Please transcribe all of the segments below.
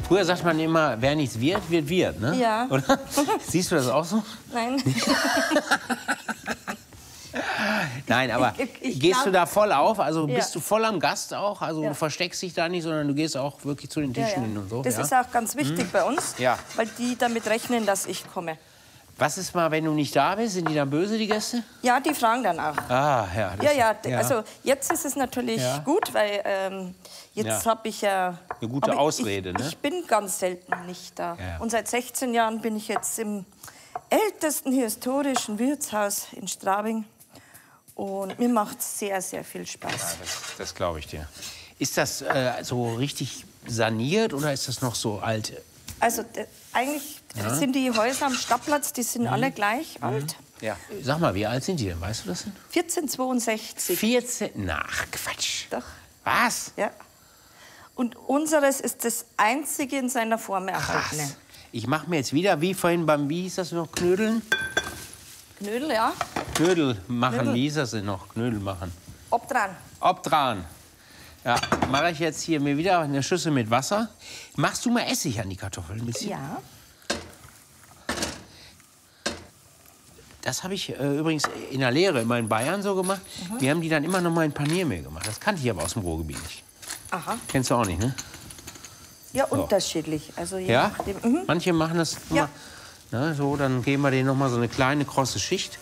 Früher sagt man immer, wer nichts wird, wird Wirt, ne? Ja. Oder? Siehst du das auch so? Nein. Nein, aber Ich gehst du glaub- da voll auf? Also Ja. bist du voll am Gast auch? Also Ja. du versteckst dich da nicht, sondern du gehst auch wirklich zu den Tischen hin und so? Das ja? ist auch ganz wichtig bei uns, Ja. weil die damit rechnen, dass ich komme. Was ist mal, wenn du nicht da bist? Sind die dann böse, die Gäste? Ja, die fragen dann auch. Ah, ja. das- Also jetzt ist es natürlich Ja. gut, weil jetzt Ja. habe ich ja... Eine gute aber Ausrede, ich, ne? Ich bin ganz selten nicht da. Ja. Und seit 16 Jahren bin ich jetzt im ältesten historischen Wirtshaus in Straubing. Und mir macht es sehr, sehr viel Spaß. Das glaube ich dir. Ist das so richtig saniert oder ist das noch so alt? Also eigentlich sind die Häuser am Stadtplatz, die Mhm. sind alle gleich alt. Ja. Sag mal, wie alt sind die denn? Weißt du das denn? 1462. 14? Nach Quatsch. Doch, Was? ja. Und unseres ist das einzige in seiner Form erhaltene. Krass. Ich mache mir jetzt wieder, wie vorhin beim, wie hieß das noch, Knödeln? Knödel, ja. Knödel machen, Knödel. wie hieß das denn noch? Knödel machen. Obdran. Obdran. Ja, mache ich jetzt hier mir wieder eine Schüssel mit Wasser. Machst du mal Essig an die Kartoffeln ein bisschen? Ja. Das habe ich übrigens in der Lehre immer in Bayern so gemacht. Die haben die dann immer noch mal in Paniermehl gemacht. Das kannte ich aber aus dem Ruhrgebiet nicht. Aha. Kennst du auch nicht, ne? Ja, unterschiedlich. Also je Ja? nachdem. Mhm. Manche machen das immer. Ja. Ne, so, dann geben wir denen noch mal so eine kleine, krosse Schicht.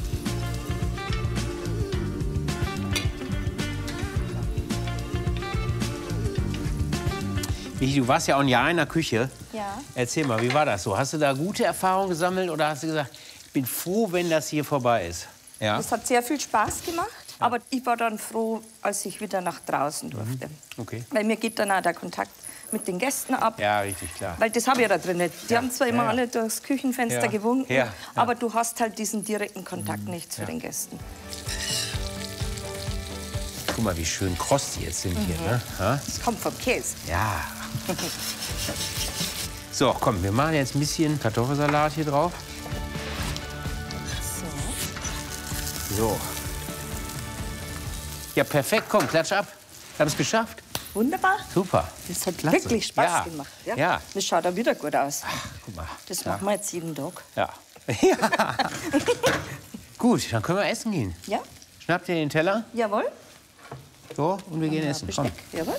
Michi, du warst ja auch ein Jahr in der Küche. Ja. Erzähl mal, wie war das so? Hast du da gute Erfahrungen gesammelt oder hast du gesagt, ich bin froh, wenn das hier vorbei ist? Ja. Das hat sehr viel Spaß gemacht. Aber ich war dann froh, als ich wieder nach draußen durfte. Okay. Weil mir geht dann auch der Kontakt mit den Gästen ab. Ja, richtig, klar. Weil das habe ich ja da drin. Die haben zwar immer ja. alle durchs Küchenfenster Ja. gewunken, Ja. aber du hast halt diesen direkten Kontakt nicht zu den Gästen. Guck mal, wie schön kross die jetzt sind hier, ne? Ha? Das kommt vom Käse. Ja. So, komm, wir machen jetzt ein bisschen Kartoffelsalat hier drauf. So. Ja, perfekt, komm, klatsch ab. Haben es geschafft. Wunderbar. Super. Das hat Klasse. wirklich Spaß Ja. gemacht. Ja. Das schaut auch wieder gut aus. Guck mal. Das machen wir jetzt jeden Tag. Ja. Ja. Gut, dann können wir essen gehen. Ja? Schnapp dir den Teller. Jawohl. So, und wir gehen essen. Komm. Besteck. Jawohl.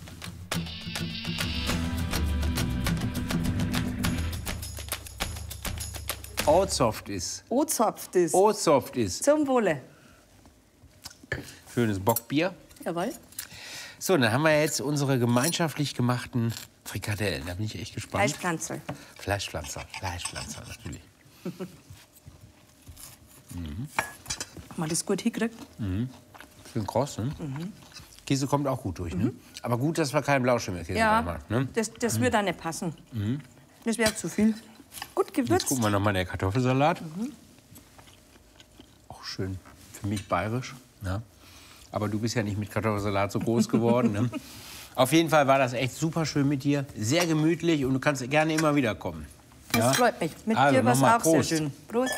Oatsoft ist. Ozapft ist. Oatsoft ist. Zum Wohle. Schönes Bockbier. Jawohl. So, dann haben wir jetzt unsere gemeinschaftlich gemachten Frikadellen. Da bin ich echt gespannt. Fleischpflanze. Fleischpflanzer. Fleischpflanzer, natürlich. Haben wir das gut hingekriegt? Schön kross, ne? Käse kommt auch gut durch, ne? Aber gut, dass wir keinen Blauschimmelkäse Ja, reinmachen, ne? das würde auch nicht passen. Das wäre zu viel. Gut Jetzt gewürzt. gucken wir noch mal der Kartoffelsalat. Auch schön für mich bayerisch. Ja. Aber du bist ja nicht mit Kartoffelsalat so groß geworden. Ne? Auf jeden Fall war das echt super schön mit dir. Sehr gemütlich und du kannst gerne immer wieder kommen. Das Ja? freut mich. Mit Also, dir war es nochmal auch sehr Prost. schön. Prost.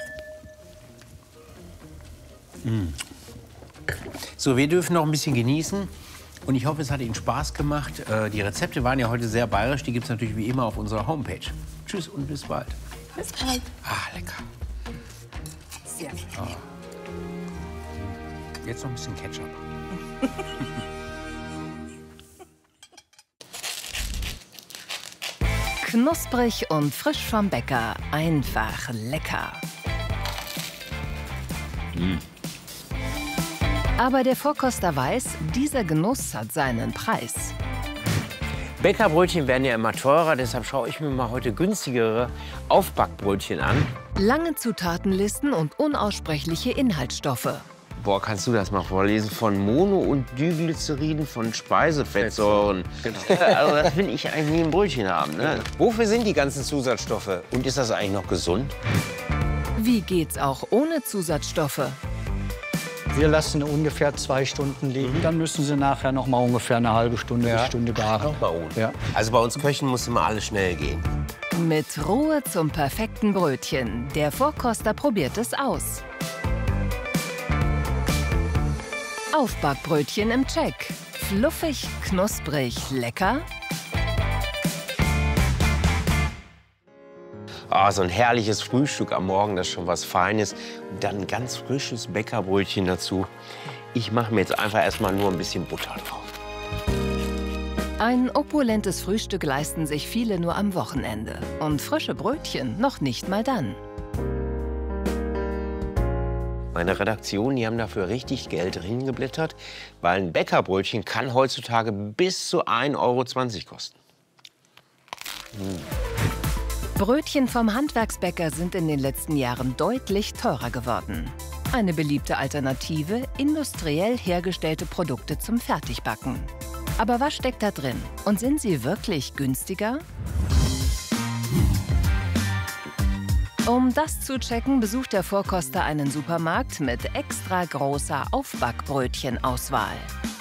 So, wir dürfen noch ein bisschen genießen. Und ich hoffe, es hat Ihnen Spaß gemacht. Die Rezepte waren ja heute sehr bayerisch. Die gibt es natürlich wie immer auf unserer Homepage. Tschüss und bis bald. Bis bald. Ah, lecker. Sehr schön. Jetzt noch ein bisschen Ketchup. Knusprig und frisch vom Bäcker. Einfach lecker. Aber der Vorkoster weiß, dieser Genuss hat seinen Preis. Bäckerbrötchen werden ja immer teurer, deshalb schaue ich mir mal heute günstigere Aufbackbrötchen an. Lange Zutatenlisten und unaussprechliche Inhaltsstoffe. Boah, kannst du das mal vorlesen? Von Mono- und Diglycerin von Speisefettsäuren. Genau. Also das will ich eigentlich nie im Brötchen haben. Ne? Wofür sind die ganzen Zusatzstoffe? Und ist das eigentlich noch gesund? Wie geht's auch ohne Zusatzstoffe? Wir lassen ungefähr 2 Stunden liegen. Dann müssen sie nachher noch mal ungefähr eine halbe Stunde bis Stunde garen. Noch mal ohne. Ja. Also bei uns Köchen muss immer alles schnell gehen. Mit Ruhe zum perfekten Brötchen. Der Vorkoster probiert es aus. Aufbackbrötchen im Check. Fluffig, knusprig, lecker. Ah, so ein herrliches Frühstück am Morgen, das ist schon was Feines. Und dann ein ganz frisches Bäckerbrötchen dazu. Ich mache mir jetzt einfach erstmal nur ein bisschen Butter drauf. Ein opulentes Frühstück leisten sich viele nur am Wochenende. Und frische Brötchen noch nicht mal dann. Meine Redaktion, die haben dafür richtig Geld hingeblättert, weil ein Bäckerbrötchen kann heutzutage bis zu 1,20 € kosten. Brötchen vom Handwerksbäcker sind in den letzten Jahren deutlich teurer geworden. Eine beliebte Alternative, industriell hergestellte Produkte zum Fertigbacken. Aber was steckt da drin? Und sind sie wirklich günstiger? Um das zu checken, besucht der Vorkoster einen Supermarkt mit extra großer Aufbackbrötchenauswahl.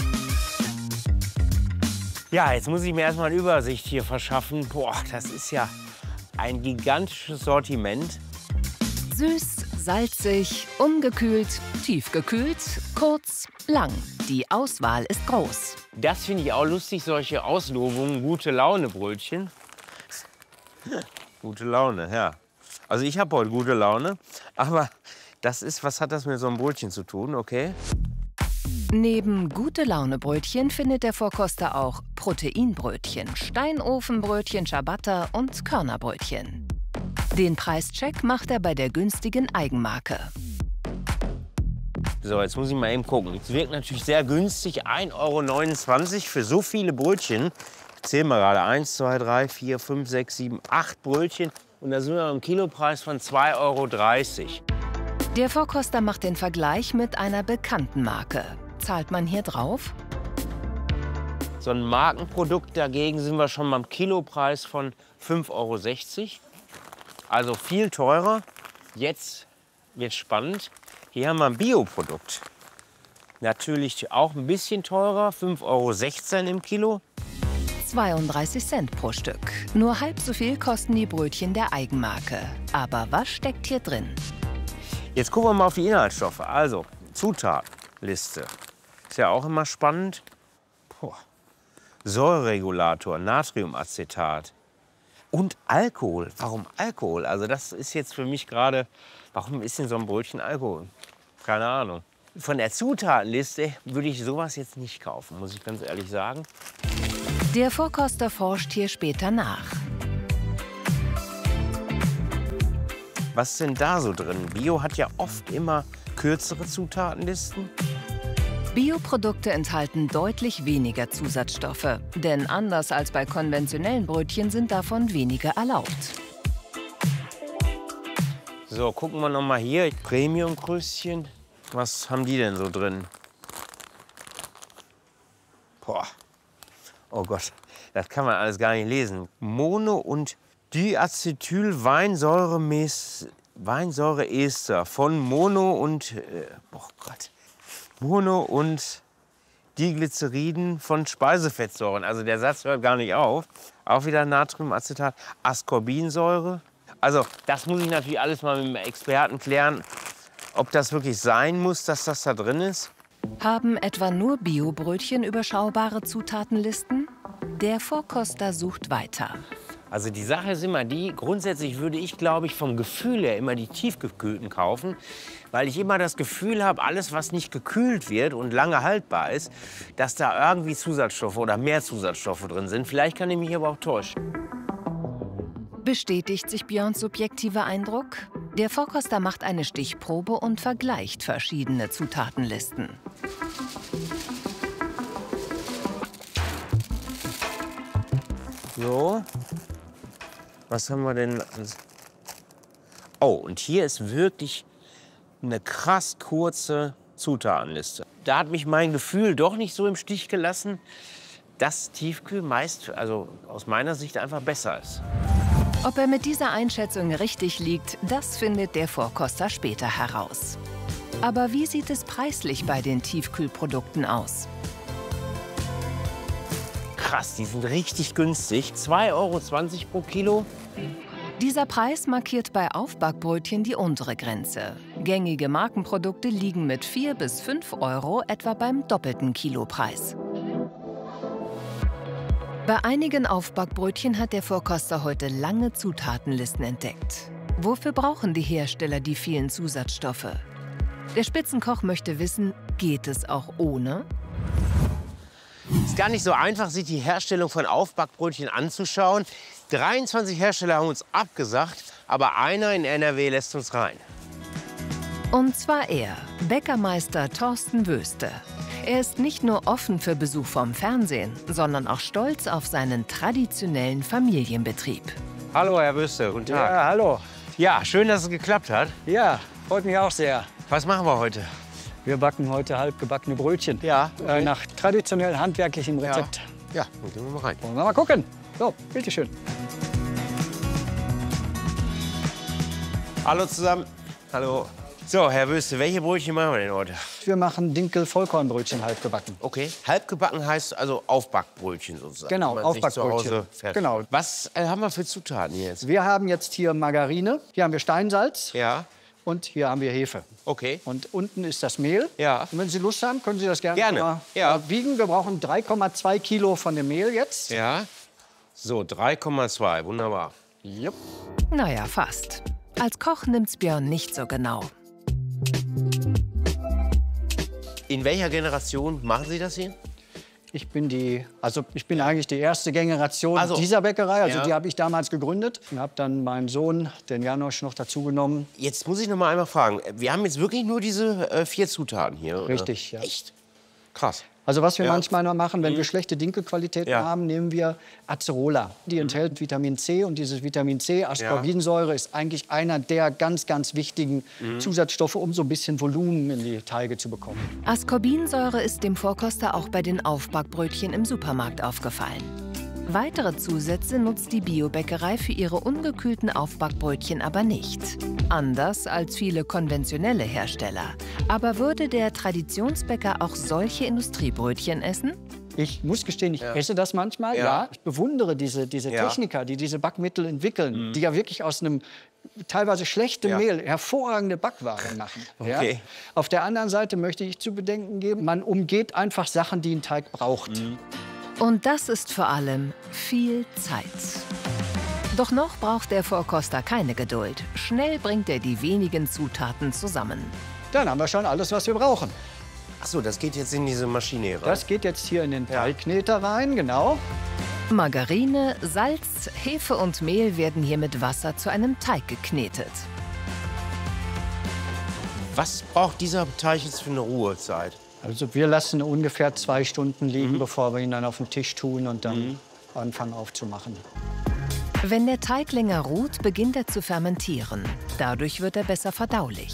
Ja, jetzt muss ich mir erstmal eine Übersicht hier verschaffen. Boah, das ist ja ein gigantisches Sortiment. Süß, salzig, ungekühlt, tiefgekühlt, kurz, lang. Die Auswahl ist groß. Das finde ich auch lustig, solche Auslobungen, gute Laune-Brötchen. Gute Laune, ja. Also ich habe heute gute Laune, aber das ist, was hat das mit so einem Brötchen zu tun, okay? Neben Gute-Laune-Brötchen findet der Vorkoster auch Proteinbrötchen, Steinofenbrötchen, Ciabatta und Körnerbrötchen. Den Preischeck macht er bei der günstigen Eigenmarke. So, jetzt muss ich mal eben gucken. Es wirkt natürlich sehr günstig, 1,29 € für so viele Brötchen. Ich zähle mal gerade, 1, 2, 3, 4, 5, 6, 7, 8 Brötchen. Und da sind wir am Kilopreis von 2,30 €. Der Vorkoster macht den Vergleich mit einer bekannten Marke. Zahlt man hier drauf? So ein Markenprodukt dagegen sind wir schon beim Kilopreis von 5,60 €. Also viel teurer. Jetzt wird spannend. Hier haben wir ein Bioprodukt. Natürlich auch ein bisschen teurer, 5,16 € im Kilo. 32 Cent pro Stück. Nur halb so viel kosten die Brötchen der Eigenmarke. Aber was steckt hier drin? Jetzt gucken wir mal auf die Inhaltsstoffe. Also, Zutatenliste. Ist ja auch immer spannend. Boah. Säureregulator, Natriumacetat und Alkohol. Warum Alkohol? Also das ist jetzt für mich gerade, warum ist in so einem Brötchen Alkohol? Keine Ahnung. Von der Zutatenliste würde ich sowas jetzt nicht kaufen, muss ich ganz ehrlich sagen. Der Vorkoster forscht hier später nach. Was ist denn da so drin? Bio hat ja oft immer kürzere Zutatenlisten. Bioprodukte enthalten deutlich weniger Zusatzstoffe. Denn anders als bei konventionellen Brötchen sind davon weniger erlaubt. So, gucken wir noch mal hier. Premium-Kröschen. Was haben die denn so drin? Boah. Oh Gott, das kann man alles gar nicht lesen. Mono- und Diacetylweinsäureester von Mono und Mono- und Diglyceriden von Speisefettsäuren. Also der Satz hört gar nicht auf. Auch wieder Natriumacetat, Ascorbinsäure. Also das muss ich natürlich alles mal mit dem Experten klären, ob das wirklich sein muss, dass das da drin ist. Haben etwa nur Biobrötchen überschaubare Zutatenlisten? Der Vorkoster sucht weiter. Also die Sache ist immer die, grundsätzlich würde ich, glaube ich, vom Gefühl her immer die tiefgekühlten kaufen, weil ich immer das Gefühl habe, alles, was nicht gekühlt wird und lange haltbar ist, dass da irgendwie Zusatzstoffe oder mehr Zusatzstoffe drin sind. Vielleicht kann ich mich aber auch täuschen. Bestätigt sich Björns subjektiver Eindruck? Der Vorkoster macht eine Stichprobe und vergleicht verschiedene Zutatenlisten. So, was haben wir denn? Oh, und hier ist wirklich eine krass kurze Zutatenliste. Da hat mich mein Gefühl doch nicht so im Stich gelassen, dass Tiefkühl meist, also aus meiner Sicht, einfach besser ist. Ob er mit dieser Einschätzung richtig liegt, das findet der Vorkoster später heraus. Aber wie sieht es preislich bei den Tiefkühlprodukten aus? Krass, die sind richtig günstig. 2,20 € pro Kilo. Dieser Preis markiert bei Aufbackbrötchen die untere Grenze. Gängige Markenprodukte liegen mit 4 bis 5 € etwa beim doppelten Kilopreis. Bei einigen Aufbackbrötchen hat der Vorkoster heute lange Zutatenlisten entdeckt. Wofür brauchen die Hersteller die vielen Zusatzstoffe? Der Spitzenkoch möchte wissen, geht es auch ohne? Ist gar nicht so einfach, sich die Herstellung von Aufbackbrötchen anzuschauen. 23 Hersteller haben uns abgesagt, aber einer in NRW lässt uns rein. Und zwar er, Bäckermeister Thorsten Wöste. Er ist nicht nur offen für Besuch vom Fernsehen, sondern auch stolz auf seinen traditionellen Familienbetrieb. Hallo, Herr Wüste, guten Tag. Ja, hallo. Ja, schön, dass es geklappt hat. Ja, freut mich auch sehr. Was machen wir heute? Wir backen heute halbgebackene Brötchen. Ja, okay. Nach traditionell handwerklichem Rezept. Ja, dann gehen wir mal rein. Wollen wir mal gucken? So, bitteschön. Hallo zusammen. Hallo. So, Herr Wüste, welche Brötchen machen wir denn heute? Wir machen Dinkel-Vollkornbrötchen halbgebacken. Okay. Halbgebacken heißt also Aufbackbrötchen sozusagen. Genau, wenn man sich zu Aufbackbrötchen. Hause fertigt. Genau. Was haben wir für Zutaten hier jetzt? Wir haben jetzt hier Margarine, hier haben wir Steinsalz Ja, und hier haben wir Hefe. okay. Und unten ist das Mehl. Ja. Und wenn Sie Lust haben, können Sie das gerne, Gerne, mal ja. wiegen. Wir brauchen 3,2 Kilo von dem Mehl jetzt. Ja. So, 3,2, wunderbar. Jupp. Naja, fast. Als Koch nimmt's Björn nicht so genau. In welcher Generation machen Sie das hier? Ich bin eigentlich die erste Generation Also, dieser Bäckerei. Also ja. die habe ich damals gegründet und habe dann meinen Sohn, den Janosch, noch dazu genommen. Jetzt muss ich noch mal einmal fragen. Wir haben jetzt wirklich nur diese 4 Zutaten hier, oder? Richtig, ja. Echt? Krass. Also was wir Ja. manchmal noch machen, wenn wir schlechte Dinkelqualitäten Ja. haben, nehmen wir Acerola. Die enthält Vitamin C und dieses Vitamin C, Ascorbinsäure, ist eigentlich einer der ganz, ganz wichtigen Zusatzstoffe, um so ein bisschen Volumen in die Teige zu bekommen. Ascorbinsäure ist dem Vorkoster auch bei den Aufbackbrötchen im Supermarkt aufgefallen. Weitere Zusätze nutzt die Biobäckerei für ihre ungekühlten Aufbackbrötchen aber nicht. Anders als viele konventionelle Hersteller. Aber würde der Traditionsbäcker auch solche Industriebrötchen essen? Ich muss gestehen, ich esse das manchmal, ja. Ich bewundere diese Ja. Techniker, die diese Backmittel entwickeln, die ja wirklich aus einem teilweise schlechtem Ja. Mehl hervorragende Backwaren machen. Ja. Okay. Auf der anderen Seite möchte ich zu bedenken geben, man umgeht einfach Sachen, die ein Teig braucht. Und das ist vor allem viel Zeit. Doch noch braucht der Vorkoster keine Geduld. Schnell bringt er die wenigen Zutaten zusammen. Dann haben wir schon alles, was wir brauchen. Ach so, das geht jetzt in diese Maschine rein. Das geht jetzt hier in den Teigkneter rein, genau. Margarine, Salz, Hefe und Mehl werden hier mit Wasser zu einem Teig geknetet. Was braucht dieser Teig jetzt für eine Ruhezeit? Also wir lassen ungefähr 2 Stunden liegen, bevor wir ihn dann auf den Tisch tun und dann anfangen aufzumachen. Wenn der Teig länger ruht, beginnt er zu fermentieren. Dadurch wird er besser verdaulich.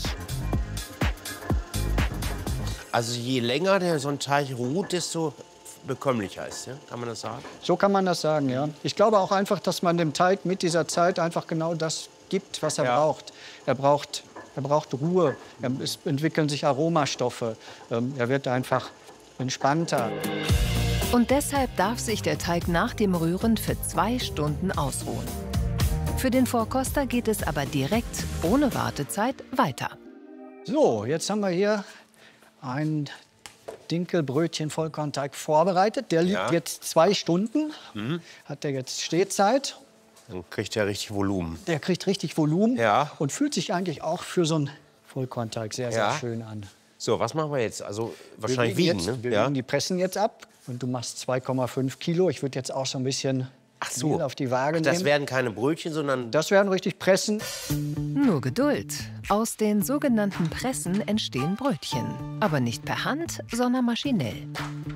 Also je länger so ein Teig ruht, desto bekömmlicher ist, ja? Kann man das sagen? So kann man das sagen, ja. Ich glaube auch einfach, dass man dem Teig mit dieser Zeit einfach genau das gibt, was er braucht. Er braucht Ruhe, es entwickeln sich Aromastoffe, er wird einfach entspannter. Und deshalb darf sich der Teig nach dem Rühren für 2 Stunden ausruhen. Für den Vorkoster geht es aber direkt, ohne Wartezeit, weiter. So, jetzt haben wir hier ein Dinkelbrötchen-Vollkornteig vorbereitet. Der liegt jetzt 2 Stunden, hat der jetzt Stehzeit. Dann kriegt er richtig Volumen. Der kriegt richtig Volumen Ja. und fühlt sich eigentlich auch für so einen Vollkornteig sehr, sehr Ja. schön an. So, was machen wir jetzt? Also wahrscheinlich wiegen, jetzt, ne? Wir wiegen die Pressen jetzt ab und du machst 2,5 Kilo. Ich würde jetzt auch so ein bisschen Mehl auf die Waage Das nehmen. werden keine Brötchen, sondern Das werden richtig Pressen. Nur Geduld. Aus den sogenannten Pressen entstehen Brötchen. Aber nicht per Hand, sondern maschinell.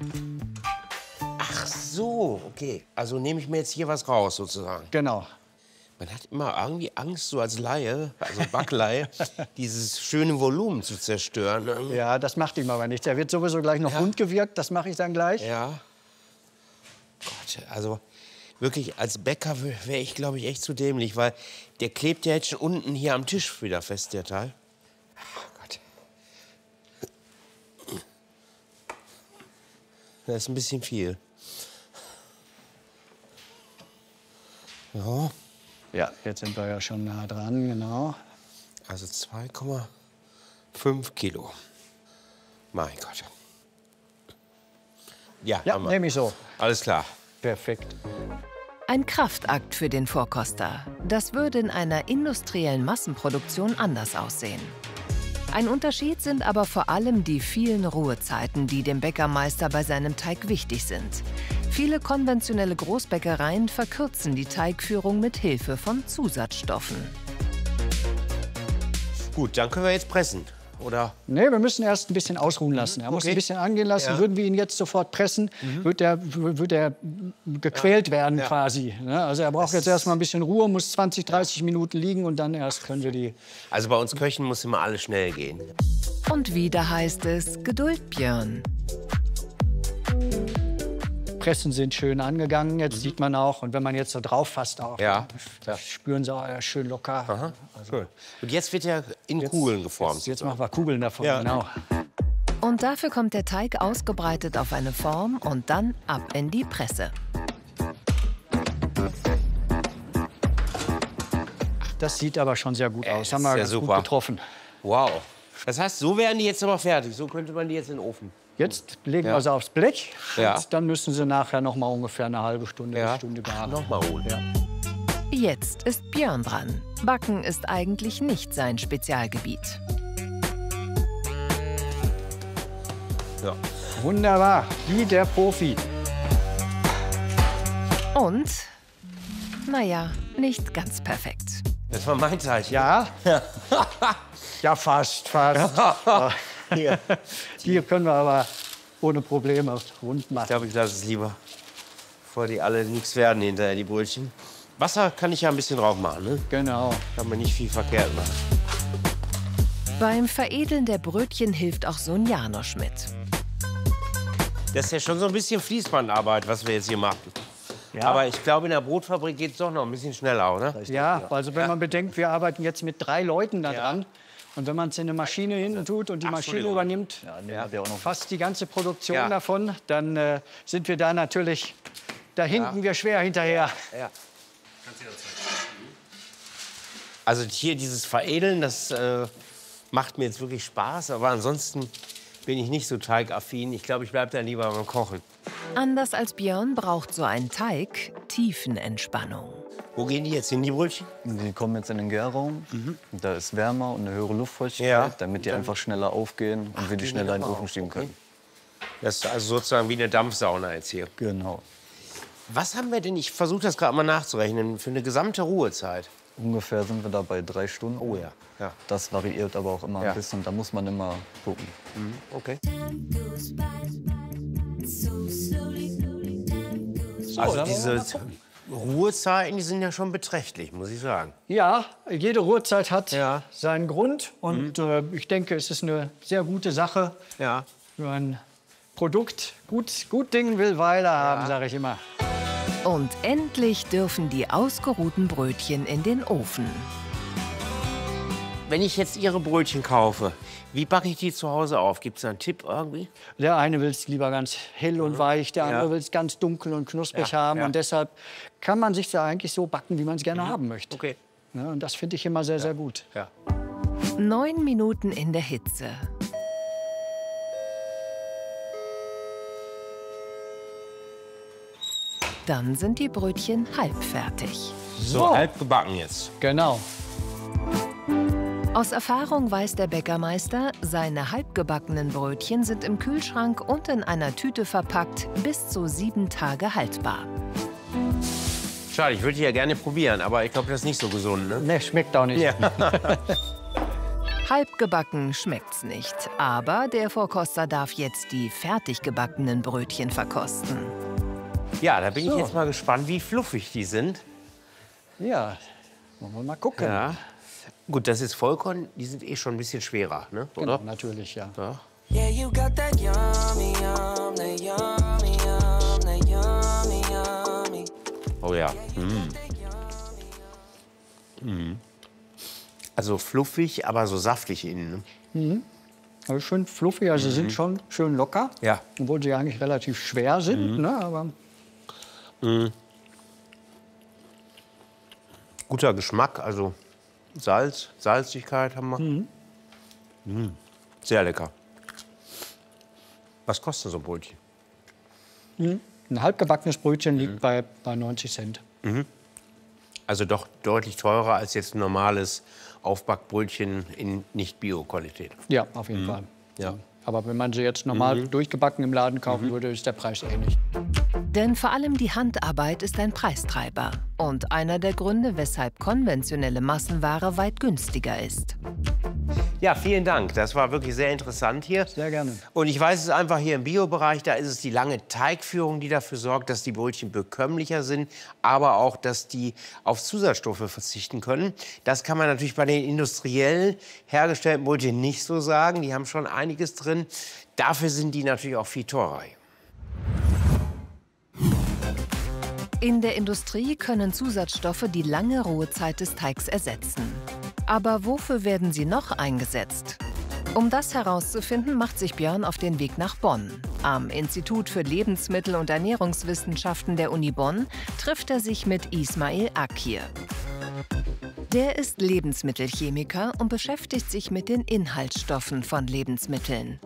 Ach so, okay. Also nehme ich mir jetzt hier was raus sozusagen. Genau. Man hat immer irgendwie Angst, so als Laie, also Backleihe, dieses schöne Volumen zu zerstören. Ne? Ja, das macht ihm aber nichts. Er wird sowieso gleich noch rund gewirkt. Das mache ich dann gleich. Ja. Gott, also wirklich als Bäcker wäre ich, glaube ich, echt zu dämlich, weil der klebt ja jetzt schon unten hier am Tisch wieder fest, der Teil. Oh Gott. Das ist ein bisschen viel. Ja, Ja, jetzt sind wir ja schon nah dran, genau. also 2,5 Kilo. Mein Gott. Ja, Ja, haben wir. nehme ich so. Alles klar. Perfekt. Ein Kraftakt für den Vorkoster. Das würde in einer industriellen Massenproduktion anders aussehen. Ein Unterschied sind aber vor allem die vielen Ruhezeiten, die dem Bäckermeister bei seinem Teig wichtig sind. Viele konventionelle Großbäckereien verkürzen die Teigführung mit Hilfe von Zusatzstoffen. Gut, dann können wir jetzt pressen, oder? Nee, wir müssen erst ein bisschen ausruhen lassen. Er muss ein bisschen angehen lassen. Ja. Würden wir ihn jetzt sofort pressen, wird er gequält werden quasi. Ne? Also er braucht jetzt erst mal ein bisschen Ruhe, muss 20, 30 Minuten liegen und dann erst können wir die... Also bei uns Köchen muss immer alles schnell gehen. Und wieder heißt es Geduld, Björn. Pressen sind schön angegangen, jetzt sieht man auch. Und wenn man jetzt so drauf fasst auch, Ja. da spüren sie auch schön locker. Aha. Cool. Und jetzt wird er in Kugeln geformt. Jetzt machen wir Kugeln davon, genau. Und dafür kommt der Teig ausgebreitet auf eine Form und dann ab in die Presse. Das sieht aber schon sehr gut aus. Haben wir sehr ganz super. gut getroffen. Wow. Das heißt, so werden die jetzt aber fertig. So könnte man die jetzt in den Ofen. Jetzt legen wir sie aufs Blech. Ja. Und dann müssen sie nachher noch mal ungefähr eine halbe Stunde, bis Stunde garen. Nochmal holen. Ja. Jetzt ist Björn dran. Backen ist eigentlich nicht sein Spezialgebiet. Ja. Wunderbar, wie der Profi. Und, naja, nicht ganz perfekt. Das war mein Teig. Ja? Ja, fast. Hier können wir aber ohne Probleme rund Ich machen. glaube, ich lasse es lieber, bevor die alle nichts werden hinterher, die Brötchen. Wasser kann ich ja ein bisschen drauf machen, ne? Genau. Kann man nicht viel verkehrt machen. Beim Veredeln der Brötchen hilft auch Sohn Janosch mit. Das ist ja schon so ein bisschen Fließbandarbeit, was wir jetzt hier machen. Ja. Aber ich glaube, in der Brotfabrik geht es doch noch ein bisschen schneller, oder? Ja, also wenn man bedenkt, wir arbeiten jetzt mit 3 Leuten da dran. Und wenn man es in eine Maschine hinten tut und die Maschine Entschuldigung. übernimmt fast die ganze Produktion Ja. davon, dann sind wir da natürlich, da hinken wir schwer hinterher. Ja. Also hier dieses Veredeln, das macht mir jetzt wirklich Spaß. Aber ansonsten bin ich nicht so teigaffin. Ich glaube, ich bleibe da lieber beim Kochen. Anders als Björn braucht so ein Teig Tiefenentspannung. Wo gehen die jetzt hin, die Brötchen? Die kommen jetzt in den Gärraum. Da ist wärmer und eine höhere Luftfeuchtigkeit, Ja. damit die einfach schneller aufgehen und wir die schneller in den Ofen schieben können. Das ist also sozusagen wie eine Dampfsauna jetzt hier. Genau. Was haben wir denn, ich versuche das gerade mal nachzurechnen, für eine gesamte Ruhezeit? Ungefähr sind wir da bei 3 Stunden. Oh ja. Ja. Das variiert aber auch immer Ja. ein bisschen. Da muss man immer gucken. Okay. da Also wollen wir diese Ruhezeiten, die sind ja schon beträchtlich, muss ich sagen. Ja, jede Ruhezeit hat Ja. seinen Grund. Und ich denke, es ist eine sehr gute Sache Ja. für ein Produkt. Gut Ding will Weile haben, sage ich immer. Und endlich dürfen die ausgeruhten Brötchen in den Ofen. Wenn ich jetzt Ihre Brötchen kaufe, wie backe ich die zu Hause auf? Gibt es einen Tipp irgendwie? Der eine will es lieber ganz hell und weich, der andere will es ganz dunkel und knusprig haben. ja. Und deshalb kann man sich da eigentlich so backen, wie man es gerne haben möchte. Okay. Ja, und das finde ich immer sehr, sehr gut. Ja. 9 Minuten in der Hitze. Dann sind die Brötchen halbfertig. So, halb gebacken jetzt. Genau. Aus Erfahrung weiß der Bäckermeister, seine halbgebackenen Brötchen sind im Kühlschrank und in einer Tüte verpackt bis zu 7 Tage haltbar. Schade, ich würde die ja gerne probieren, aber ich glaube, das ist nicht so gesund, ne? Ne, schmeckt auch nicht. Ja. Halbgebacken schmeckt's nicht, aber der Vorkoster darf jetzt die fertig gebackenen Brötchen verkosten. Ja, da bin ich So. jetzt mal gespannt, wie fluffig die sind. Ja, wollen wir mal gucken. Ja. Gut, das ist Vollkorn, die sind eh schon ein bisschen schwerer, ne? Genau, Oder? natürlich, ja. Ja. Yeah, you got that yummy, yum, that yummy, yum, that yummy, yummy. Oh ja. Also fluffig, aber so saftig innen. Ne? Also schön fluffig, also sind schon schön locker. Ja. Obwohl sie eigentlich relativ schwer sind. Ne, aber Guter Geschmack, also Salz, Salzigkeit haben wir. Sehr lecker. Was kostet so ein Brötchen? Ein halbgebackenes Brötchen liegt bei 90 Cent. Also doch deutlich teurer als jetzt ein normales Aufbackbrötchen in Nicht-Bio-Qualität. Ja, auf jeden Fall. Ja. Aber wenn man sie jetzt normal durchgebacken im Laden kaufen würde, ist der Preis ähnlich. Denn vor allem die Handarbeit ist ein Preistreiber und einer der Gründe, weshalb konventionelle Massenware weit günstiger ist. Ja, vielen Dank. Das war wirklich sehr interessant hier. Sehr gerne. Und ich weiß es einfach hier im Bio-Bereich, da ist es die lange Teigführung, die dafür sorgt, dass die Brötchen bekömmlicher sind, aber auch, dass die auf Zusatzstoffe verzichten können. Das kann man natürlich bei den industriell hergestellten Brötchen nicht so sagen. Die haben schon einiges drin. Dafür sind die natürlich auch viel teurer. In der Industrie können Zusatzstoffe die lange Ruhezeit des Teigs ersetzen. Aber wofür werden sie noch eingesetzt? Um das herauszufinden, macht sich Björn auf den Weg nach Bonn. Am Institut für Lebensmittel- und Ernährungswissenschaften der Uni Bonn trifft er sich mit Ismail Akir. Der ist Lebensmittelchemiker und beschäftigt sich mit den Inhaltsstoffen von Lebensmitteln.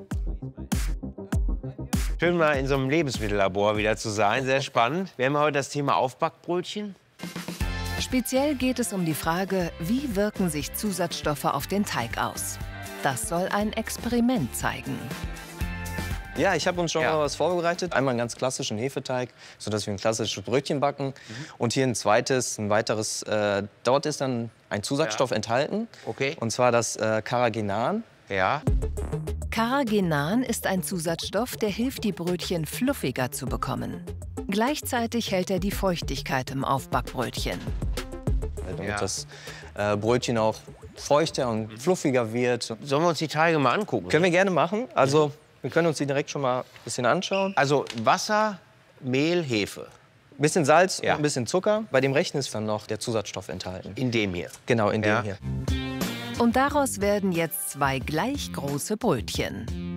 Schön, mal in so einem Lebensmittellabor wieder zu sein. Sehr spannend. Wir haben heute das Thema Aufbackbrötchen. Speziell geht es um die Frage, wie wirken sich Zusatzstoffe auf den Teig aus. Das soll ein Experiment zeigen. Ja, ich habe uns schon mal was vorbereitet. Einmal einen ganz klassischen Hefeteig, sodass wir ein klassisches Brötchen backen. Und hier ein weiteres. Dort ist dann ein Zusatzstoff enthalten. Okay. Und zwar das Carrageenan. Ja. Carrageenan ist ein Zusatzstoff, der hilft, die Brötchen fluffiger zu bekommen. Gleichzeitig hält er die Feuchtigkeit im Aufbackbrötchen. Damit das Brötchen auch feuchter und fluffiger wird. Sollen wir uns die Teige mal angucken? Können wir gerne machen. Also wir können uns die direkt schon mal ein bisschen anschauen. Also Wasser, Mehl, Hefe. Ein bisschen Salz Ja. und ein bisschen Zucker. Bei dem rechten ist dann noch der Zusatzstoff enthalten. In dem hier. Genau, in dem Ja. hier. Und daraus werden jetzt 2 gleich große Brötchen.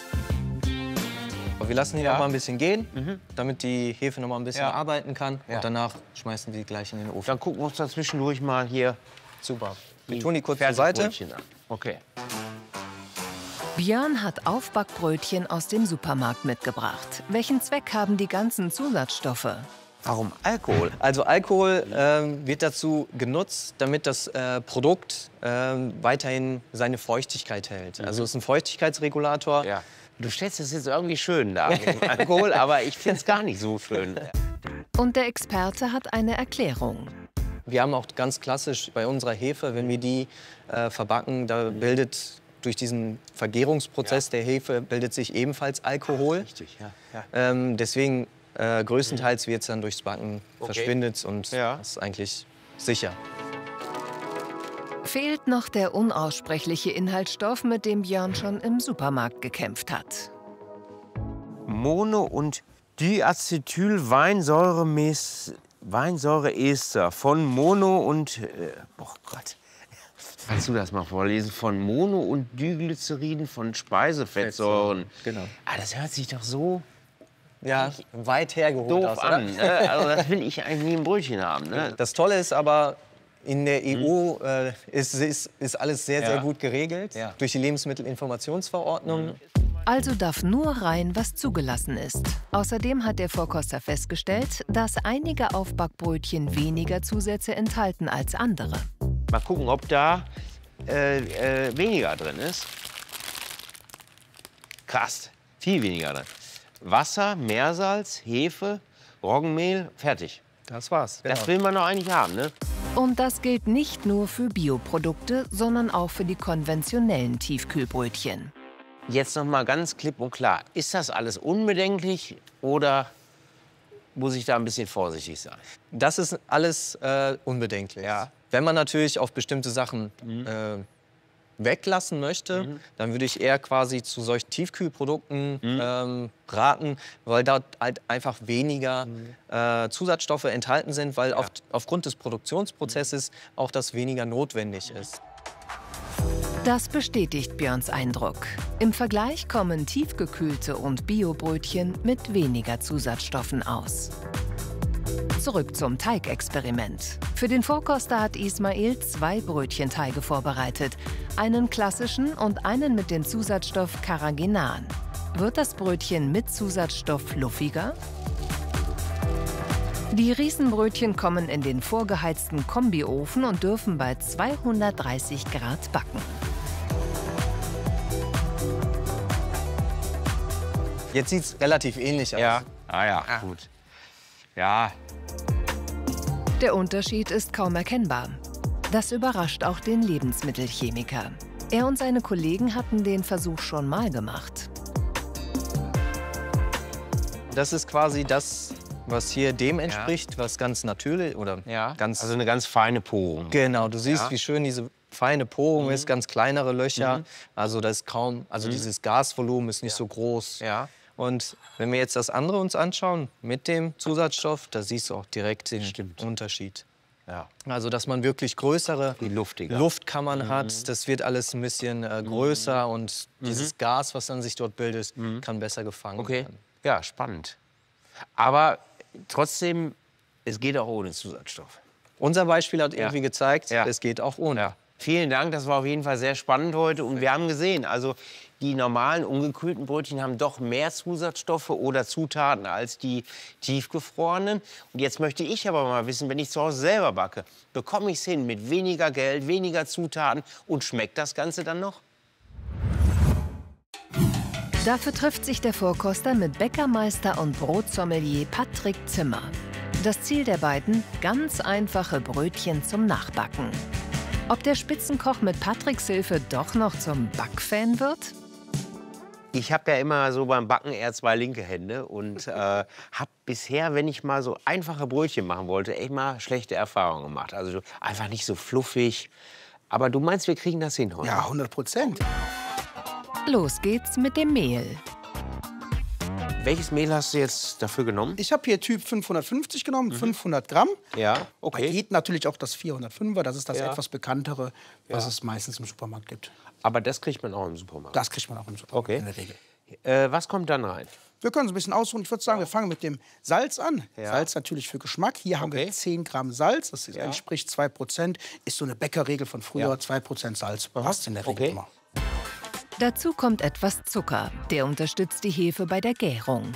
Wir lassen die noch mal ein bisschen gehen, damit die Hefe noch mal ein bisschen arbeiten kann. Ja. Und danach schmeißen wir die gleich in den Ofen. Dann gucken wir uns da zwischendurch mal hier Super. Wir tun die kurz zur Seite. Fertigbrötchen an. Okay. Björn hat Aufbackbrötchen aus dem Supermarkt mitgebracht. Welchen Zweck haben die ganzen Zusatzstoffe? Warum Alkohol? Also Alkohol wird dazu genutzt, damit das Produkt weiterhin seine Feuchtigkeit hält. Also es ist ein Feuchtigkeitsregulator. Ja. Du stellst es jetzt irgendwie schön dar mit dem Alkohol, aber ich finde es gar nicht so schön. Und der Experte hat eine Erklärung. Wir haben auch ganz klassisch bei unserer Hefe, wenn wir die verbacken, da bildet durch diesen Vergärungsprozess der Hefe bildet sich ebenfalls Alkohol. Richtig, ja. Deswegen größtenteils wird es dann durchs Backen verschwindet und Ja. das ist eigentlich sicher. Fehlt noch der unaussprechliche Inhaltsstoff, mit dem Björn schon im Supermarkt gekämpft hat. Mono- und Diacetylweinsäureester von Mono- und... oh Gott. Kannst du das mal vorlesen? Von Mono- und Diglyceriden von Speisefettsäuren. Genau. Ah, das hört sich doch so Ja, weit hergeholt doof aus, oder? an. Ne? Also das will ich eigentlich nie im Brötchen haben. Ne? Das Tolle ist aber, in der EU ist alles sehr gut geregelt Ja. durch die Lebensmittelinformationsverordnung. Also darf nur rein, was zugelassen ist. Außerdem hat der Vorkoster festgestellt, dass einige Aufbackbrötchen weniger Zusätze enthalten als andere. Mal gucken, ob da weniger drin ist. Krass, viel weniger drin. Wasser, Meersalz, Hefe, Roggenmehl, fertig. Das war's. Das will man doch eigentlich haben, ne? Und das gilt nicht nur für Bioprodukte, sondern auch für die konventionellen Tiefkühlbrötchen. Jetzt noch mal ganz klipp und klar. Ist das alles unbedenklich oder muss ich da ein bisschen vorsichtig sein? Das ist alles unbedenklich. Ja. Wenn man natürlich auf bestimmte Sachen weglassen möchte, dann würde ich eher quasi zu solchen Tiefkühlprodukten raten, weil dort halt einfach weniger Zusatzstoffe enthalten sind, weil aufgrund des Produktionsprozesses auch das weniger notwendig ist. Das bestätigt Björns Eindruck. Im Vergleich kommen tiefgekühlte und Biobrötchen mit weniger Zusatzstoffen aus. Zurück zum Teigexperiment. Für den Vorkoster hat Ismail 2 Brötchenteige vorbereitet. Einen klassischen und einen mit dem Zusatzstoff Carrageenan. Wird das Brötchen mit Zusatzstoff fluffiger? Die Riesenbrötchen kommen in den vorgeheizten Kombiofen und dürfen bei 230 Grad backen. Jetzt sieht es relativ ähnlich aus. Ja. Ah ja, gut. Ja. Der Unterschied ist kaum erkennbar. Das überrascht auch den Lebensmittelchemiker. Er und seine Kollegen hatten den Versuch schon mal gemacht. Das ist quasi das, was hier dem entspricht, was ganz natürlich oder ganz... Also eine ganz feine Porung. Genau, du siehst, wie schön diese feine Porung ist, ganz kleinere Löcher. Also das ist kaum, also dieses Gasvolumen ist nicht so groß. Ja. Und wenn wir jetzt das andere uns anschauen mit dem Zusatzstoff, da siehst du auch direkt den Unterschied. Ja. Also dass man wirklich größere Luftkammern hat, das wird alles ein bisschen größer und dieses Gas, was dann sich dort bildet, kann besser gefangen werden. Ja, spannend. Aber trotzdem, es geht auch ohne Zusatzstoff. Unser Beispiel hat irgendwie gezeigt, es geht auch ohne. Ja. Vielen Dank, das war auf jeden Fall sehr spannend heute. Und wir haben gesehen, also die normalen ungekühlten Brötchen haben doch mehr Zusatzstoffe oder Zutaten als die tiefgefrorenen. Und jetzt möchte ich aber mal wissen, wenn ich zu Hause selber backe, bekomme ich es hin mit weniger Geld, weniger Zutaten und schmeckt das Ganze dann noch? Dafür trifft sich der Vorkoster mit Bäckermeister und Brotsommelier Patrick Zimmer. Das Ziel der beiden: ganz einfache Brötchen zum Nachbacken. Ob der Spitzenkoch mit Patricks Hilfe doch noch zum Backfan wird? Ich habe ja immer so beim Backen eher zwei linke Hände und habe bisher, wenn ich mal so einfache Brötchen machen wollte, echt mal schlechte Erfahrungen gemacht. Also einfach nicht so fluffig. Aber du meinst, wir kriegen das hin heute? Ja, 100%. Los geht's mit dem Mehl. Welches Mehl hast du jetzt dafür genommen? Ich habe hier Typ 550 genommen, 500 Gramm. Ja, okay. Geht natürlich auch das 405er, das ist das etwas bekanntere, was es meistens im Supermarkt gibt. Aber das kriegt man auch im Supermarkt? Das kriegt man auch im Supermarkt in der Regel. Was kommt dann rein? Wir können es ein bisschen ausruhen. Ich würde sagen, wir fangen mit dem Salz an. Ja. Salz natürlich für Geschmack. Hier haben wir 10 Gramm Salz, das entspricht 2%. Ist so eine Bäckerregel von früher, 2% Salz. Passt in der Regel immer. Dazu kommt etwas Zucker. Der unterstützt die Hefe bei der Gärung.